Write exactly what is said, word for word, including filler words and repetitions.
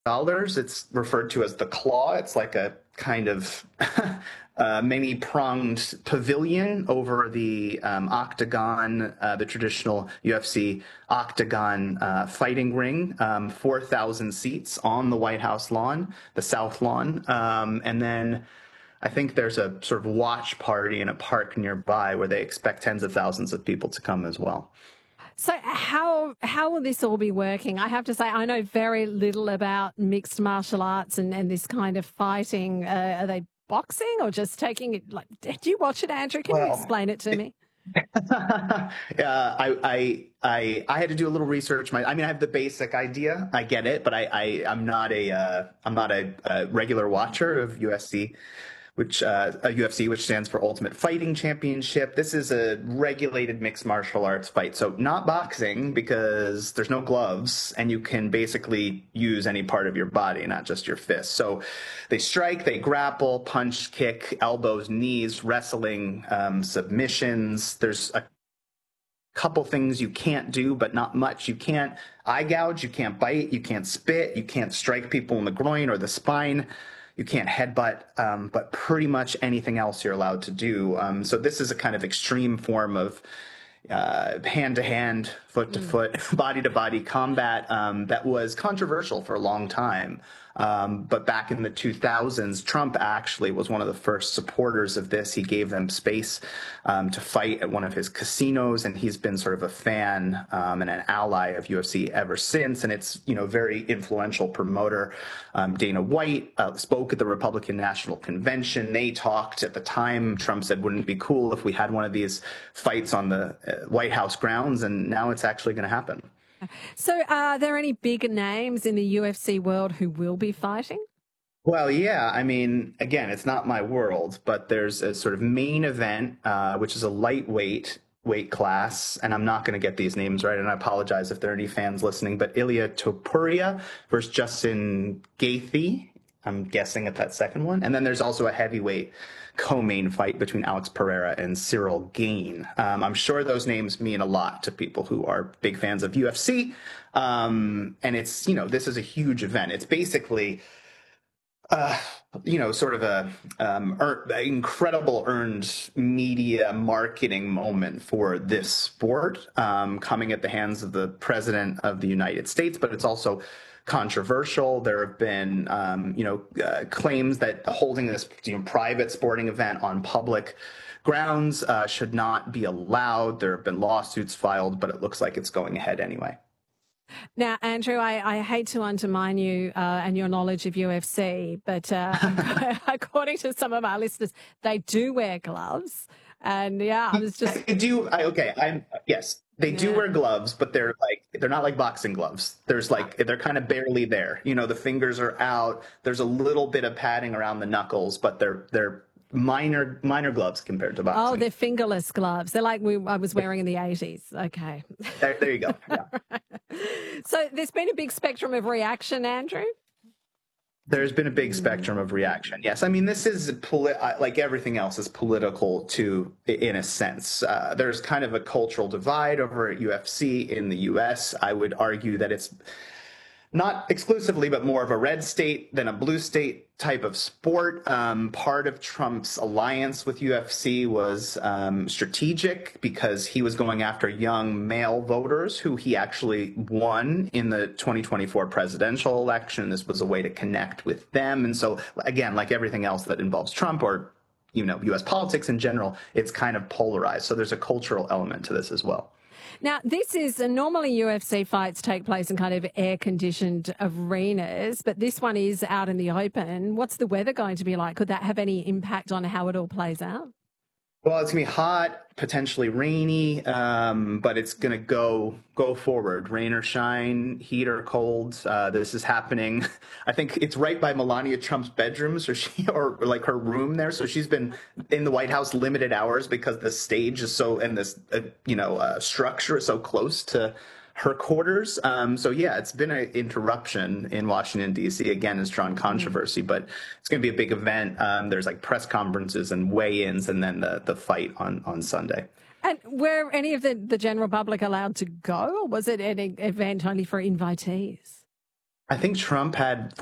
dollars. It's referred to as the Claw. It's like a kind of uh, many pronged pavilion over the um, octagon, uh, the traditional U F C octagon uh, fighting ring. Um, four thousand seats on the White House lawn, the South Lawn. Um, and then I think there's a sort of watch party in a park nearby where they expect tens of thousands of people to come as well. So how how will this all be working? I have to say, I know very little about mixed martial arts and, and this kind of fighting. Uh, are they boxing or just taking it? Like, do you watch it, Andrew? Can you Well, explain it to me? uh, I, I, I, I had to do a little research. My, I mean, I have the basic idea. I get it, but I, I I'm not a, uh, I'm not a, a regular watcher of U F C, which uh, a U F C, which stands for Ultimate Fighting Championship. This is a regulated mixed martial arts fight, so not boxing because there's no gloves, and you can basically use any part of your body, not just your fists. So they strike, they grapple, punch, kick, elbows, knees, wrestling, um, submissions. There's a couple things you can't do, but not much. You can't eye gouge, you can't bite, you can't spit, you can't strike people in the groin or the spine. You can't headbutt, um, but pretty much anything else you're allowed to do. Um, so this is a kind of extreme form of uh, hand-to-hand, foot-to-foot, body-to-body combat um, that was controversial for a long time. Um, but back in the two thousands, Trump actually was one of the first supporters of this. He gave them space um, to fight at one of his casinos, and he's been sort of a fan um, and an ally of U F C ever since. And it's, you know, very influential promoter. Um, Dana White uh, spoke at the Republican National Convention. They talked at the time. Trump said, wouldn't it be cool if we had one of these fights on the uh, White House grounds? And now it's actually going to happen. So are there any big names in the U F C world who will be fighting? Well, yeah. I mean, again, it's not my world, but there's a sort of main event, uh, which is a lightweight weight class, and I'm not going to get these names right, and I apologize if there are any fans listening, but Ilya Topuria versus Justin Gaethje. I'm guessing at that second one. And then there's also a heavyweight co-main fight between Alex Pereira and Cyril Gane. Um, I'm sure those names mean a lot to people who are big fans of U F C. Um, and it's, you know, this is a huge event. It's basically, uh, you know, sort of a um, er, incredible earned media marketing moment for this sport um, coming at the hands of the president of the United States. But it's also controversial. There have been, um, you know, uh, claims that holding this, you know, private sporting event on public grounds uh, should not be allowed. There have been lawsuits filed, but it looks like it's going ahead anyway. Now, Andrew, I, I hate to undermine you uh, and your knowledge of U F C, but uh, according to some of our listeners, they do wear gloves. And yeah, I was just. I do. I, okay. I'm yes. They do Yeah. wear gloves, but they're like they're not like boxing gloves. There's like they're kind of barely there. You know, the fingers are out. There's a little bit of padding around the knuckles, but they're they're minor minor gloves compared to boxing. Oh, they're fingerless gloves. They're like we, I was wearing in the eighties. Okay. There, there you go. Yeah. So there's been a big spectrum of reaction, Andrew. There's been a big spectrum of reaction. Yes, I mean this is poli- like everything else is political to, in a sense. Uh, there's kind of a cultural divide over at U F C in the U S. I would argue that it's not exclusively, but more of a red state than a blue state type of sport. Um, part of Trump's alliance with U F C was um, strategic because he was going after young male voters who he actually won in the twenty twenty-four presidential election. This was a way to connect with them. And so, again, like everything else that involves Trump or, you know, U S politics in general, it's kind of polarized. So there's a cultural element to this as well. Now, this is uh, normally U F C fights take place in kind of air-conditioned arenas, but this one is out in the open. What's the weather going to be like? Could that have any impact on how it all plays out? Well, it's gonna be hot, potentially rainy, um, but it's gonna go go forward, rain or shine, heat or cold. Uh, this is happening. I think it's right by Melania Trump's bedroom, so she or, or like her room there. So she's been in the White House limited hours because the stage is so and this uh, you know uh, structure is so close to her quarters. Um, so yeah, it's been an interruption in Washington, D C. Again, it's drawn controversy, but it's going to be a big event. Um, there's like press conferences and weigh-ins and then the, the fight on, on Sunday. And were any of the, the general public allowed to go, or was it an event only for invitees? I think Trump had